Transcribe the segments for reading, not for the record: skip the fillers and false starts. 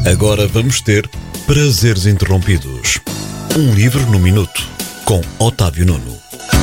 Agora vamos ter Prazeres Interrompidos. Um livro no minuto, com Otávio Nuno.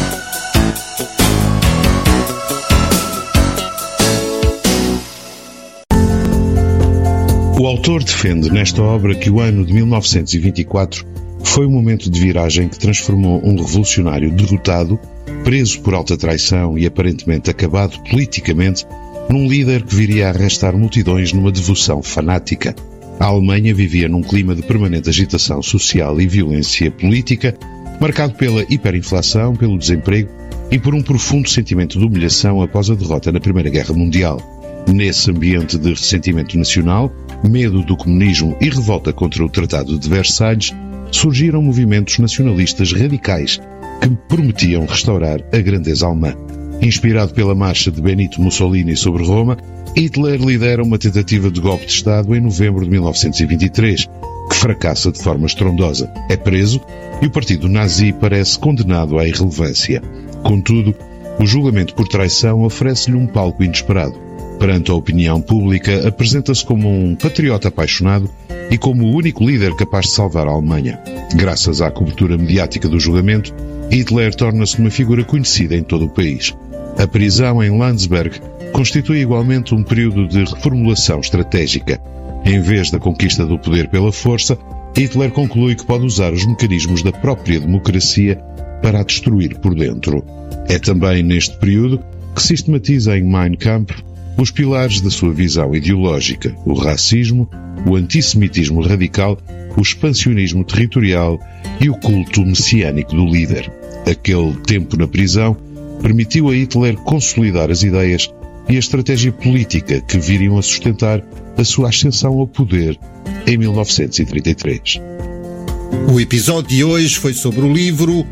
O autor defende nesta obra que o ano de 1924 foi um momento de viragem que transformou um revolucionário derrotado, preso por alta traição e aparentemente acabado politicamente, num líder que viria a arrastar multidões numa devoção fanática. A Alemanha vivia num clima de permanente agitação social e violência política, marcado pela hiperinflação, pelo desemprego e por um profundo sentimento de humilhação após a derrota na Primeira Guerra Mundial. Nesse ambiente de ressentimento nacional, medo do comunismo e revolta contra o Tratado de Versalhes, surgiram movimentos nacionalistas radicais que prometiam restaurar a grandeza alemã. Inspirado pela marcha de Benito Mussolini sobre Roma, Hitler lidera uma tentativa de golpe de Estado em novembro de 1923, que fracassa de forma estrondosa. É preso e o partido nazi parece condenado à irrelevância. Contudo, o julgamento por traição oferece-lhe um palco inesperado. Perante a opinião pública, apresenta-se como um patriota apaixonado e como o único líder capaz de salvar a Alemanha. Graças à cobertura mediática do julgamento, Hitler torna-se uma figura conhecida em todo o país. A prisão em Landsberg constitui igualmente um período de reformulação estratégica. Em vez da conquista do poder pela força, Hitler conclui que pode usar os mecanismos da própria democracia para a destruir por dentro. É também neste período que sistematiza em Mein Kampf os pilares da sua visão ideológica: o racismo, o antissemitismo radical, o expansionismo territorial e o culto messiânico do líder. Aquele tempo na prisão permitiu a Hitler consolidar as ideias e a estratégia política que viriam a sustentar a sua ascensão ao poder em 1933. O episódio de hoje foi sobre o livro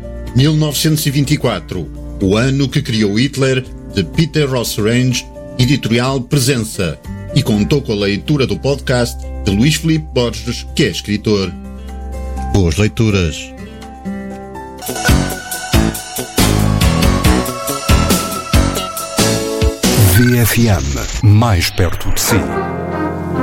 1924, o ano que criou Hitler, de Peter Roserange, editorial Presença, e contou com a leitura do podcast de Luís Filipe Borges, que é escritor. Boas leituras. VFM, mais perto de si.